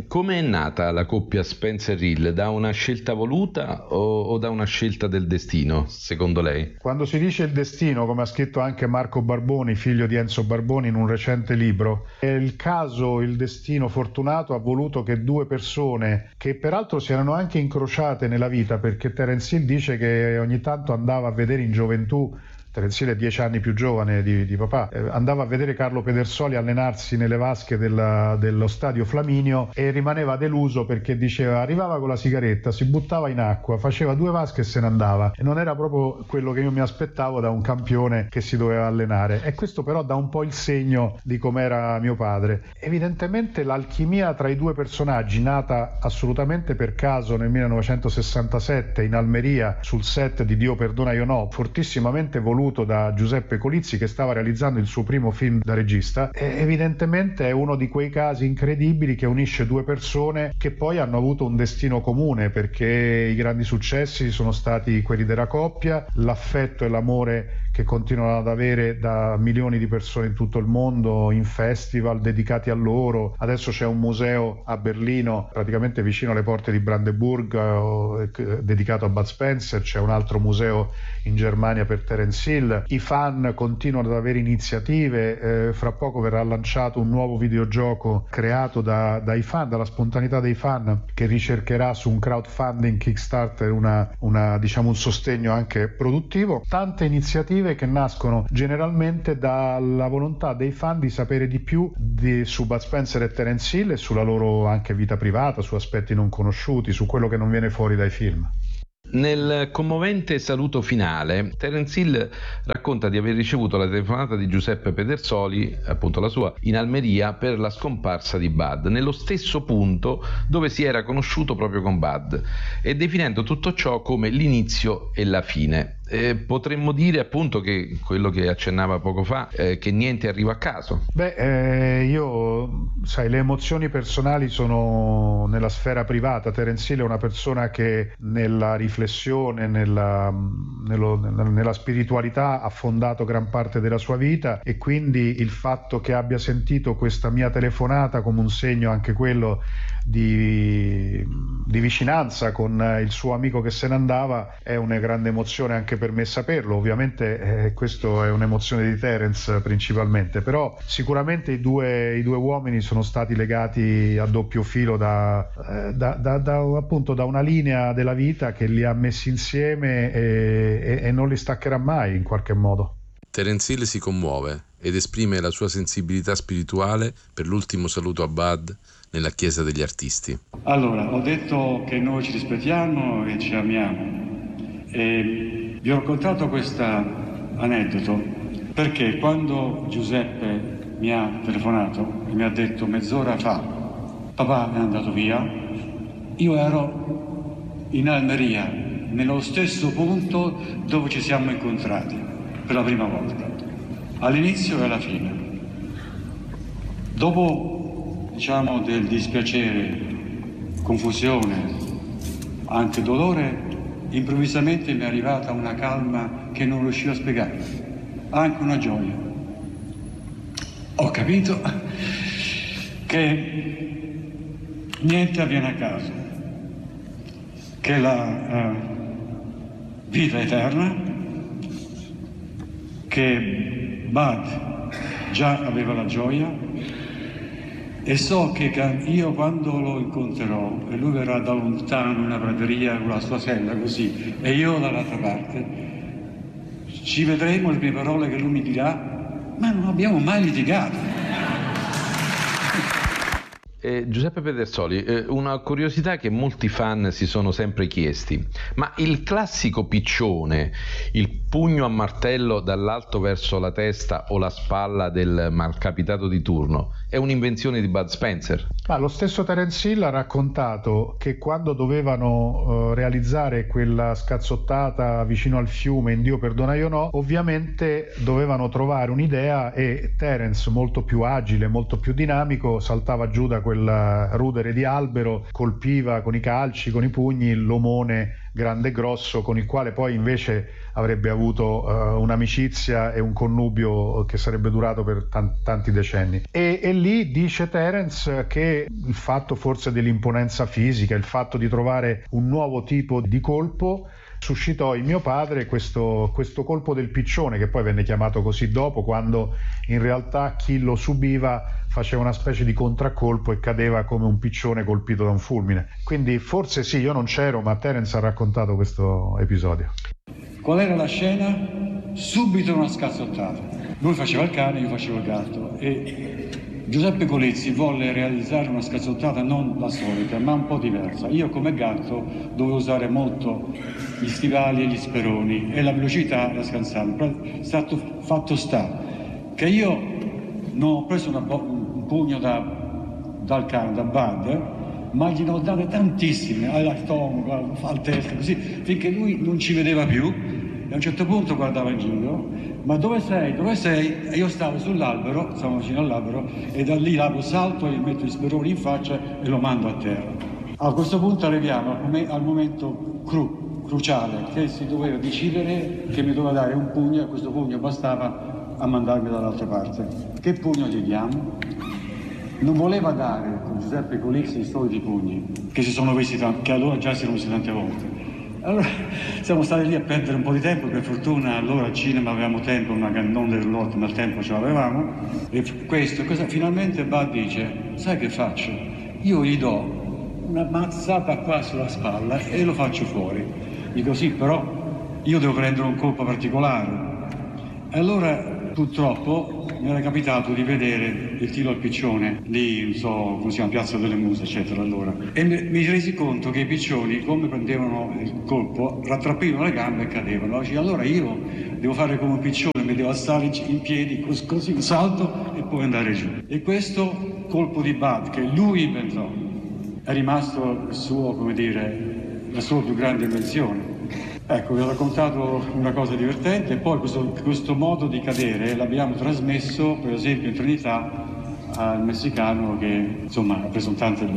Come è nata la coppia Spencer-Hill? Da una scelta voluta o da una scelta del destino, secondo lei? Quando si dice il destino, come ha scritto anche Marco Barboni, figlio di Enzo Barboni in un recente libro, il caso, il destino fortunato ha voluto che due persone, che peraltro si erano anche incrociate nella vita, perché Terence Hill dice che ogni tanto andava a vedere in gioventù, Terence Hill è 10 anni più giovane di papà, andava a vedere Carlo Pedersoli allenarsi nelle vasche dello stadio Flaminio e rimaneva deluso perché diceva, arrivava con la sigaretta, si buttava in acqua, faceva 2 vasche e se ne andava, e non era proprio quello che io mi aspettavo da un campione che si doveva allenare. E questo però dà un po' il segno di com'era mio padre. Evidentemente l'alchimia tra i due personaggi, nata assolutamente per caso nel 1967 in Almeria sul set di Dio perdona io no, fortissimamente voluto da Giuseppe Colizzi, che stava realizzando il suo primo film da regista, evidentemente è uno di quei casi incredibili che unisce due persone che poi hanno avuto un destino comune, perché i grandi successi sono stati quelli della coppia, l'affetto e l'amore che continuano ad avere da milioni di persone in tutto il mondo, in festival dedicati a loro. Adesso c'è un museo a Berlino, praticamente vicino alle porte di Brandeburg, dedicato a Bud Spencer, c'è un altro museo in Germania per Terence Hill. I fan continuano ad avere iniziative, fra poco verrà lanciato un nuovo videogioco creato dai fan, dalla spontaneità dei fan, che ricercherà su un crowdfunding Kickstarter un sostegno anche produttivo. Tante iniziative che nascono generalmente dalla volontà dei fan di sapere di più su Bud Spencer e Terence Hill e sulla loro anche vita privata, su aspetti non conosciuti, su quello che non viene fuori dai film. Nel commovente saluto finale, Terence Hill racconta di aver ricevuto la telefonata di Giuseppe Pedersoli, appunto la sua, in Almeria per la scomparsa di Bud, nello stesso punto dove si era conosciuto proprio con Bud, e definendo tutto ciò come l'inizio e la fine. Potremmo dire appunto che quello che accennava poco fa, che niente arriva a caso. Sai, le emozioni personali sono nella sfera privata. Terence Hill è una persona che nella riflessione, nella spiritualità ha fondato gran parte della sua vita, e quindi il fatto che abbia sentito questa mia telefonata come un segno anche quello di vicinanza con il suo amico che se ne andava è una grande emozione anche per me saperlo. Ovviamente questo è un'emozione di Terence principalmente, però sicuramente i due uomini sono stati legati a doppio filo appunto da una linea della vita che li ha messi insieme e non li staccherà mai in qualche modo. Terence Hill si commuove ed esprime la sua sensibilità spirituale per l'ultimo saluto a Bud nella Chiesa degli Artisti. Allora, ho detto che noi ci rispettiamo e ci amiamo, e vi ho raccontato questo aneddoto perché quando Giuseppe mi ha telefonato e mi ha detto mezz'ora fa papà è andato via, io ero in Almeria, nello stesso punto dove ci siamo incontrati per la prima volta, all'inizio e alla fine. Dopo del dispiacere, confusione, anche dolore, improvvisamente mi è arrivata una calma che non riuscivo a spiegare, anche una gioia. Ho capito che niente avviene a caso, che la vita è eterna, che Bud già aveva la gioia, e so che io quando lo incontrerò e lui verrà da lontano in una prateria con la sua sella così e io dall'altra parte, ci vedremo, le mie parole che lui mi dirà, ma non abbiamo mai litigato. Giuseppe Pedersoli, una curiosità che molti fan si sono sempre chiesti: ma il classico piccione, il pugno a martello dall'alto verso la testa o la spalla del malcapitato di turno, è un'invenzione di Bud Spencer? Lo stesso Terence Hill ha raccontato che quando dovevano realizzare quella scazzottata vicino al fiume in Dio perdona io no, ovviamente dovevano trovare un'idea, e Terence, molto più agile, molto più dinamico, saltava giù da quel rudere di albero, colpiva con i calci, con i pugni l'omone grande e grosso, con il quale poi invece avrebbe avuto un'amicizia e un connubio che sarebbe durato per tanti decenni. E lì dice Terence che il fatto forse dell'imponenza fisica, il fatto di trovare un nuovo tipo di colpo, suscitò in mio padre questo colpo del piccione, che poi venne chiamato così dopo, quando in realtà chi lo subiva faceva una specie di contraccolpo e cadeva come un piccione colpito da un fulmine. Quindi forse sì, io non c'ero, ma Terence ha raccontato questo episodio. Qual era la scena? Subito una scazzottata. Lui faceva il cane, io facevo il gatto, e Giuseppe Colizzi volle realizzare una scazzottata non la solita, ma un po' diversa. Io come gatto dovevo usare molto gli stivali e gli speroni e la velocità era scansante. Fatto sta che io non ho preso un pugno dal cane, da Bud, ma gli ne ho date tantissime, al stomaco, al testa, così, finché lui non ci vedeva più. E a un certo punto guardava in giro, ma dove sei? Dove sei? E io stavo sull'albero, stavo vicino all'albero, e da lì lo salto e gli metto gli speroni in faccia e lo mando a terra. A questo punto arriviamo al momento cruciale, che si doveva decidere che mi doveva dare un pugno, e questo pugno bastava a mandarmi dall'altra parte. Che pugno gli diamo? Non voleva dare con Giuseppe Colizzi i soliti pugni, che si sono visti che allora già si erano visti tante volte. Allora siamo stati lì a perdere un po' di tempo, per fortuna allora al cinema avevamo tempo, non del lotto, ma il tempo ce l'avevamo. E finalmente Bud dice: sai che faccio? Io gli do una mazzata qua sulla spalla e lo faccio fuori. Dico sì, però io devo prendere un colpo particolare. E allora purtroppo mi era capitato di vedere il tiro al piccione lì, non so come si chiama, Piazza delle Muse, eccetera, allora. E mi resi conto che i piccioni, come prendevano il colpo, rattrappivano le gambe e cadevano. Allora io devo fare come un piccione, mi devo alzare in piedi, così un salto e poi andare giù. E questo colpo di Bud, che lui inventò, è rimasto la sua più grande invenzione. Ecco, vi ho raccontato una cosa divertente, e poi questo modo di cadere l'abbiamo trasmesso, per esempio in Trinità, al messicano che insomma ha preso un tanto